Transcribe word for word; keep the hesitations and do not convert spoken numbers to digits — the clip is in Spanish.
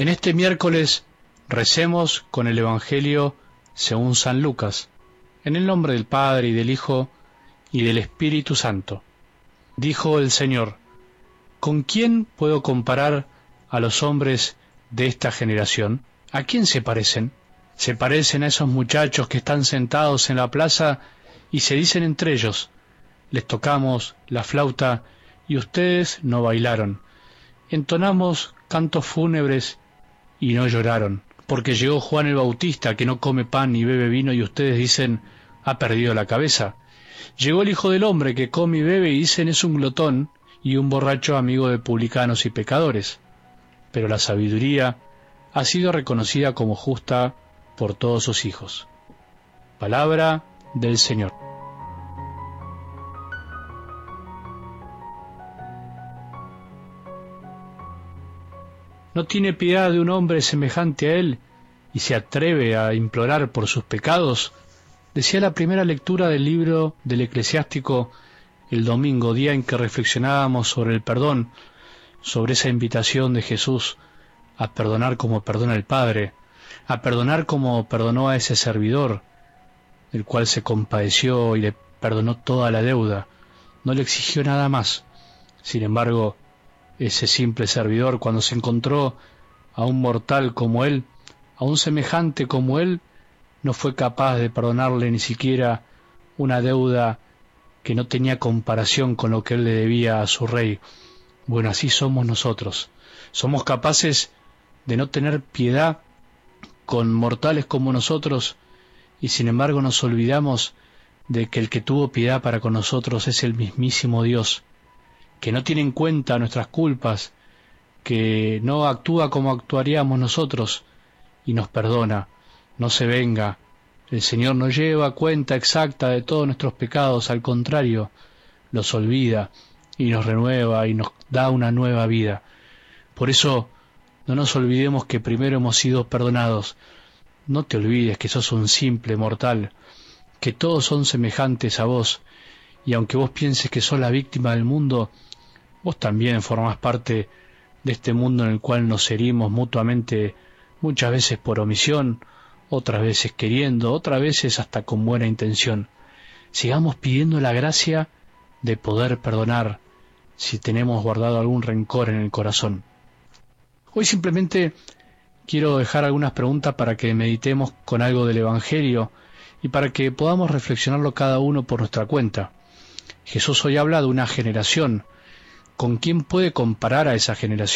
En este miércoles recemos con el Evangelio según San Lucas, en el nombre del Padre y del Hijo y del Espíritu Santo. Dijo el Señor: ¿con quién puedo comparar a los hombres de esta generación? ¿A quién se parecen? Se parecen a esos muchachos que están sentados en la plaza y se dicen entre ellos: les tocamos la flauta y ustedes no bailaron, entonamos cantos fúnebres y no lloraron, porque llegó Juan el Bautista, que no come pan ni bebe vino, y ustedes dicen: ha perdido la cabeza. Llegó el Hijo del Hombre, que come y bebe, y dicen: es un glotón y un borracho, amigo de publicanos y pecadores. Pero la sabiduría ha sido reconocida como justa por todos sus hijos. Palabra del Señor. ¿No tiene piedad de un hombre semejante a él y se atreve a implorar por sus pecados? Decía la primera lectura del libro del Eclesiástico el domingo, día en que reflexionábamos sobre el perdón, sobre esa invitación de Jesús a perdonar como perdona el Padre, a perdonar como perdonó a ese servidor, el cual se compadeció y le perdonó toda la deuda, no le exigió nada más. Sin embargo, ese simple servidor, cuando se encontró a un mortal como él, a un semejante como él, no fue capaz de perdonarle ni siquiera una deuda que no tenía comparación con lo que él le debía a su rey. Bueno, así somos nosotros. Somos capaces de no tener piedad con mortales como nosotros, y sin embargo nos olvidamos de que el que tuvo piedad para con nosotros es el mismísimo Dios, que no tiene en cuenta nuestras culpas, que no actúa como actuaríamos nosotros y nos perdona, no se venga. El Señor no lleva cuenta exacta de todos nuestros pecados, al contrario, los olvida y nos renueva y nos da una nueva vida. Por eso, no nos olvidemos que primero hemos sido perdonados. No te olvides que sos un simple mortal, que todos son semejantes a vos, y aunque vos pienses que sos la víctima del mundo, vos también formás parte de este mundo en el cual nos herimos mutuamente, muchas veces por omisión, otras veces queriendo, otras veces hasta con buena intención. Sigamos pidiendo la gracia de poder perdonar si tenemos guardado algún rencor en el corazón. Hoy simplemente quiero dejar algunas preguntas para que meditemos con algo del Evangelio y para que podamos reflexionarlo cada uno por nuestra cuenta. Jesús hoy habla de una generación. ¿Con quién puede comparar a esa generación?